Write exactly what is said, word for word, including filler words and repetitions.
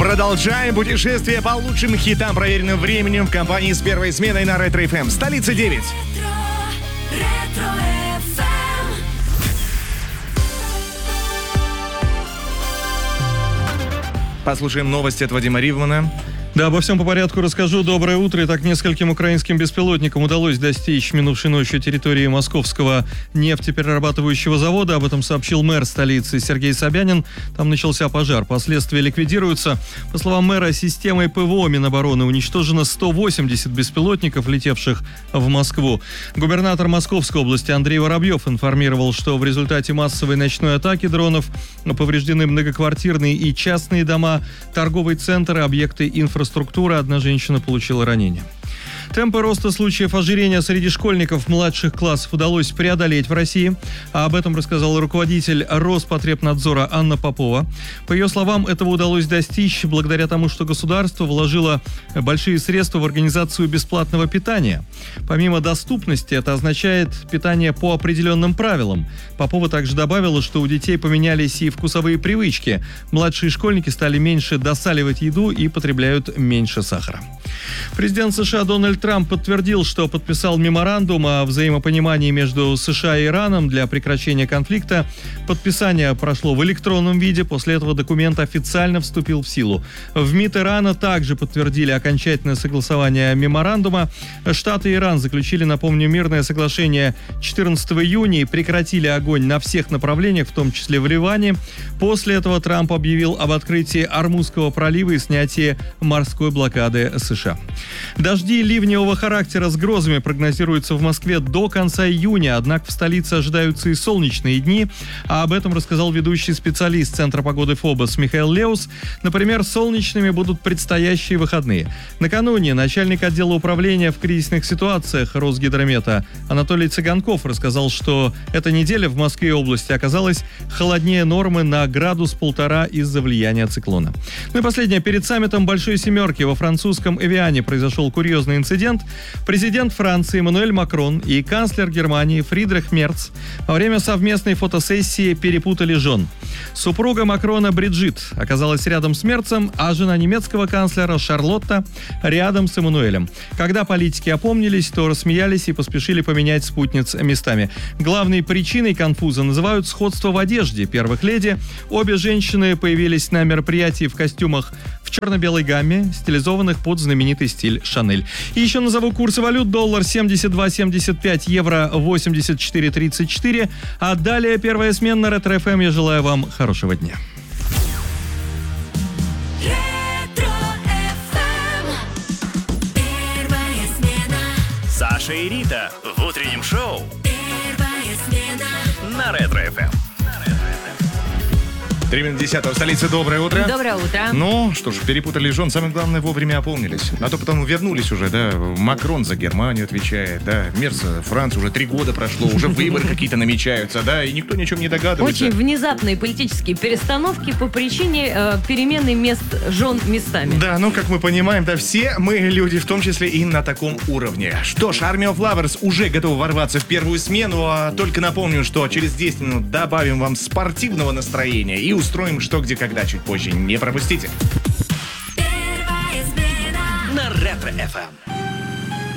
Продолжаем путешествие по лучшим хитам, проверенным временем в компании с первой сменой на Ретро эф эм. Столица девять. Послушаем новости от Вадима Ривмана. Да, обо всем по порядку расскажу. Доброе утро. Итак, нескольким украинским беспилотникам удалось достичь минувшей ночью территории московского нефтеперерабатывающего завода. Об этом сообщил мэр столицы Сергей Собянин. Там начался пожар. Последствия ликвидируются. По словам мэра, системой ПВО Минобороны уничтожено сто восемьдесят беспилотников, летевших в Москву. Губернатор Московской области Андрей Воробьев информировал, что в результате массовой ночной атаки дронов повреждены многоквартирные и частные дома, торговые центры, объекты инфраструктуры. Структура. Одна женщина получила ранение. Темпы роста случаев ожирения среди школьников младших классов удалось преодолеть в России. А об этом рассказал руководитель Роспотребнадзора Анна Попова. По ее словам, этого удалось достичь благодаря тому, что государство вложило большие средства в организацию бесплатного питания. Помимо доступности, это означает питание по определенным правилам. Попова также добавила, что у детей поменялись и вкусовые привычки. Младшие школьники стали меньше досаливать еду и потребляют меньше сахара. Президент США Дональд Трамп подтвердил, что подписал меморандум о взаимопонимании между США и Ираном для прекращения конфликта. Подписание прошло в электронном виде, после этого документ официально вступил в силу. В МИД Ирана также подтвердили окончательное согласование меморандума. Штаты и Иран заключили, напомню, мирное соглашение четырнадцатого июня и прекратили огонь на всех направлениях, в том числе в Ливане. После этого Трамп объявил об открытии Ормузского пролива и снятии морской блокады США. Дожди ливневого характера с грозами прогнозируются в Москве до конца июня, однако в столице ожидаются и солнечные дни, а об этом рассказал ведущий специалист Центра погоды ФОБОС Михаил Леус. Например, солнечными будут предстоящие выходные. Накануне начальник отдела управления в кризисных ситуациях Росгидромета Анатолий Цыганков рассказал, что эта неделя в Москве и области оказалась холоднее нормы на градус-полтора из-за влияния циклона. Ну и последнее. Перед саммитом Большой Семерки во французском Эвиане произошел курьезный инцидент. Президент Франции Эммануэль Макрон и канцлер Германии Фридрих Мерц во время совместной фотосессии перепутали жен. Супруга Макрона Бриджит оказалась рядом с Мерцем, а жена немецкого канцлера Шарлотта рядом с Эммануэлем. Когда политики опомнились, то рассмеялись и поспешили поменять спутниц местами. Главной причиной конфуза называют сходство в одежде первых леди. Обе женщины появились на мероприятии в костюмах в черно-белой гамме, стилизованных под знаменитый стиль Шанель. И еще назову курсы валют. Доллар семьдесят два семьдесят пять, евро восемьдесят четыре тридцать четыре. А далее первая смена на Ретро эф эм. Я желаю вам хорошего дня. Саша и Рита в утреннем шоу. Первая смена на Ретро эф эм. Три минуты десятого. Столица, доброе утро. Доброе утро. Ну, что ж, перепутали жен. Самое главное, вовремя опомнились. А то потом вернулись уже, да. Макрон за Германию отвечает, да. Мерц, Франция, уже три года прошло, уже выборы какие-то намечаются, да. И никто ни о чем не догадывается. Очень внезапные политические перестановки по причине э, перемены мест жен местами. Да, ну, как мы понимаем, да, все мы люди, в том числе и на таком уровне. Что ж, Army of Lovers уже готова ворваться в первую смену, а только напомню, что через десять минут добавим вам спортивного настроения и устроим что, где, когда чуть позже. Не пропустите. На Ретро эф эм.